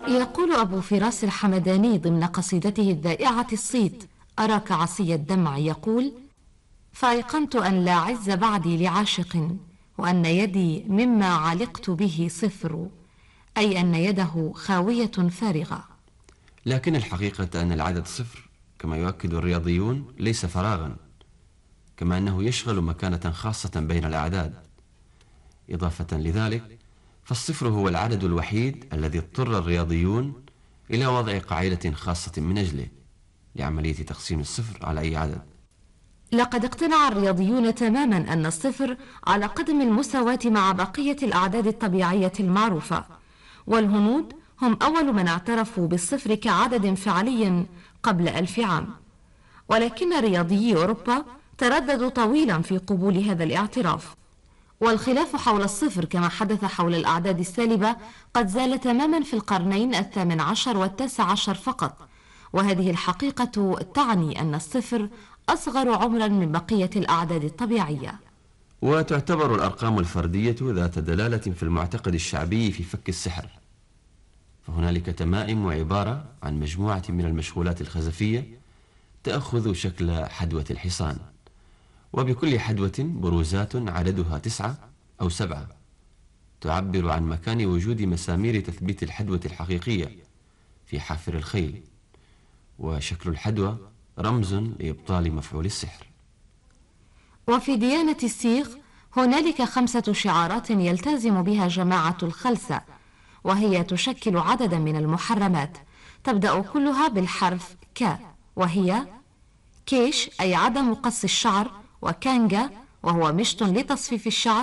يقول أبو فراس الحمداني ضمن قصيدته الذائعة الصيت أراك عصي الدمع، يقول: فأيقنت أن لا عز بعدي لعاشق، وأن يدي مما علقت به صفر، أي أن يده خاوية فارغة. لكن الحقيقة أن العدد صفر كما يؤكد الرياضيون ليس فراغا، كما أنه يشغل مكانة خاصة بين الأعداد. إضافة لذلك فالصفر هو العدد الوحيد الذي اضطر الرياضيون إلى وضع قاعدة خاصة من أجله لعملية تقسيم الصفر على أي عدد. لقد اقتنع الرياضيون تماما أن الصفر على قدم المساواة مع بقية الأعداد الطبيعية المعروفة، والهنود هم أول من اعترفوا بالصفر كعدد فعلي قبل 1000 عام. ولكن رياضيي أوروبا ترددوا طويلا في قبول هذا الاعتراف، والخلاف حول الصفر كما حدث حول الأعداد السالبة قد زال تماما في القرنين 18 و19 فقط، وهذه الحقيقة تعني أن الصفر أصغر عمرا من بقية الأعداد الطبيعية. وتعتبر الأرقام الفردية ذات دلالة في المعتقد الشعبي في فك السحر، فهنالك تمائم عبارة عن مجموعة من المشغولات الخزفية تأخذ شكل حدوة الحصان، وبكل حدوة بروزات عددها 9 أو 7 تعبر عن مكان وجود مسامير تثبيت الحدوة الحقيقية في حافر الخيل، وشكل الحدوة رمز لإبطال مفعول السحر. وفي ديانة السيخ هنالك 5 شعارات يلتزم بها جماعة الخلسة، وهي تشكل عددا من المحرمات تبدأ كلها بالحرف ك، وهي كيش أي عدم قص الشعر، وكانجا وهو مشط لتصفيف الشعر،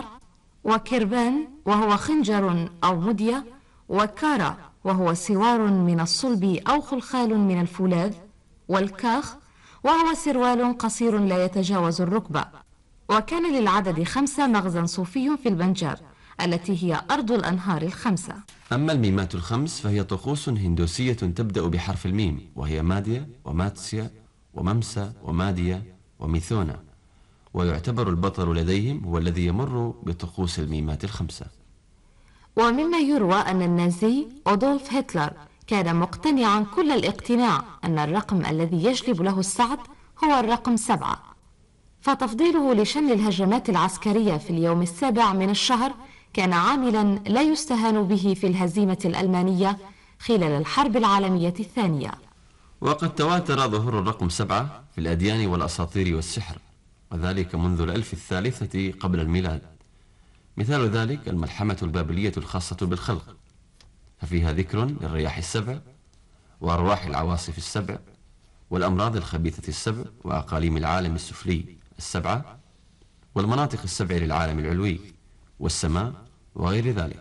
وكربان وهو خنجر أو مدية، وكارا وهو سوار من الصلب أو خلخال من الفولاذ، والكاخ وهو سروال قصير لا يتجاوز الركبة. وكان للعدد 5 مغزى صوفي في البنجاب التي هي أرض الأنهار ال5. أما الميمات ال5 فهي طقوس هندوسية تبدأ بحرف الميم، وهي ماديا وماتسيا وممسا وماديا وميثونا، ويعتبر البطل لديهم هو الذي يمر بطقوس الميمات ال5. ومما يروى أن النازي أودولف هتلر كان مقتنعا كل الاقتناع أن الرقم الذي يجلب له السعد هو الرقم 7، فتفضيله لشن الهجمات العسكرية في اليوم 7 من الشهر كان عاملا لا يستهان به في الهزيمة الألمانية خلال الحرب العالمية الثانية. وقد تواتر ظهور الرقم 7 في الأديان والأساطير والسحر، وذلك منذ الألف الثالثة قبل الميلاد. مثال ذلك الملحمة البابلية الخاصة بالخلق، ففيها ذكر للرياح ال7 وأرواح العواصف ال7 والأمراض الخبيثة ال7 وأقاليم العالم السفلي ال7 والمناطق ال7 للعالم العلوي والسماء وغير ذلك.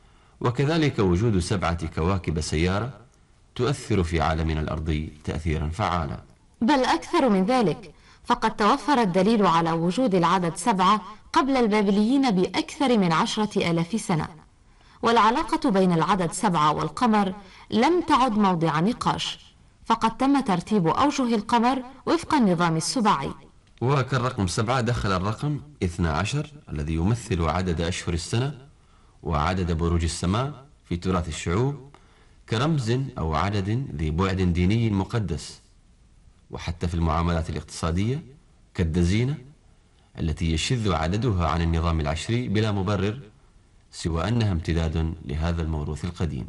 وكذلك وجود 7 كواكب سيارة تؤثر في عالمنا الأرضي تأثيرا فعالا. بل أكثر من ذلك، فقد توفر الدليل على وجود العدد 7 قبل البابليين بأكثر من 10,000 سنة، والعلاقة بين العدد 7 والقمر لم تعد موضع نقاش، فقد تم ترتيب أوجه القمر وفق النظام السباعي. وكالرقم 7 دخل الرقم 12 الذي يمثل عدد أشهر السنة وعدد بروج السماء في تراث الشعوب كرمز أو عدد ذي بعد ديني مقدس، وحتى في المعاملات الاقتصادية كالدزينة التي يشذ عددها عن النظام العشري بلا مبرر سوى أنها امتداد لهذا الموروث القديم.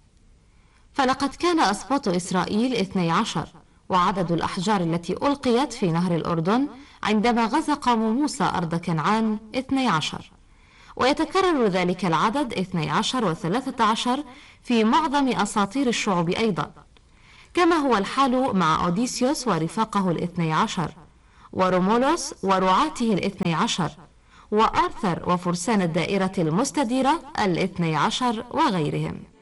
فلقد كان أسباط إسرائيل 12، وعدد الأحجار التي ألقيت في نهر الأردن عندما غزا قوم موسى أرض كنعان 12، ويتكرر ذلك العدد 12 و13 في معظم أساطير الشعوب أيضا، كما هو الحال مع أوديسيوس ورفاقه 12، ورومولوس ورعاته 12، وآرثر وفرسان الدائرة المستديرة 12 وغيرهم.